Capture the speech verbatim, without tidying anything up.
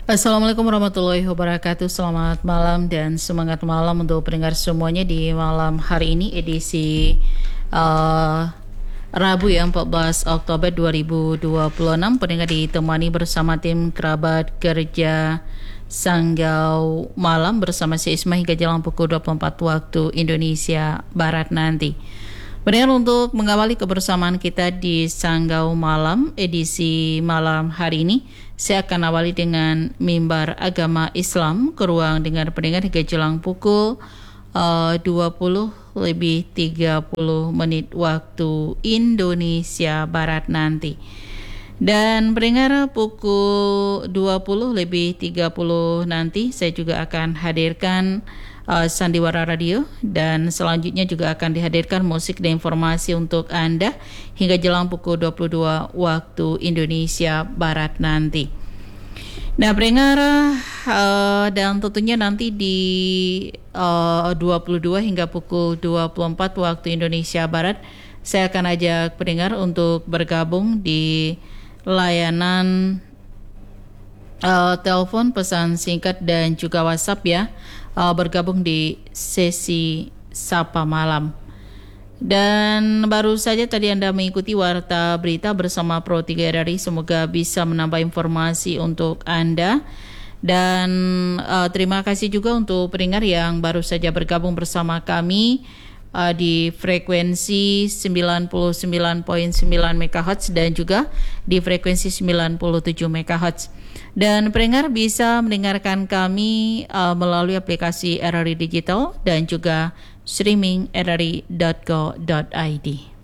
Assalamualaikum warahmatullahi wabarakatuh. Selamat malam dan semangat malam untuk pendengar semuanya di malam hari ini edisi uh, Rabu ya empat belas Oktober dua ribu dua puluh enam. Pendengar ditemani bersama tim kerabat kerja Sanggau Malam bersama si Isma hingga jelang pukul dua puluh empat waktu Indonesia Barat nanti. Pendengar, untuk mengawali kebersamaan kita di Sanggau Malam edisi malam hari ini, saya akan awali dengan mimbar agama Islam ke ruang dengar pendengar hingga jelang pukul uh, dua puluh lebih tiga puluh menit waktu Indonesia Barat nanti. Dan pendengar, pukul dua puluh lebih tiga puluh nanti saya juga akan hadirkan uh, Sandiwara Radio, dan selanjutnya juga akan dihadirkan musik dan informasi untuk Anda hingga jelang pukul dua puluh dua waktu Indonesia Barat nanti. Nah, pendengar, uh, dan tentunya nanti di uh, dua puluh dua hingga pukul dua puluh empat waktu Indonesia Barat, saya akan ajak pendengar untuk bergabung di layanan uh, telepon, pesan singkat dan juga WhatsApp ya, uh, bergabung di sesi Sapa Malam. Dan baru saja tadi Anda mengikuti Warta Berita bersama Pro tiga R R I. Semoga bisa menambah informasi untuk Anda. Dan uh, terima kasih juga untuk pendengar yang baru saja bergabung bersama kami uh, di frekuensi sembilan puluh sembilan koma sembilan megahertz dan juga di frekuensi sembilan puluh tujuh megahertz. Dan pendengar bisa mendengarkan kami uh, melalui aplikasi R R I Digital dan juga streaming r r i dot co dot i d.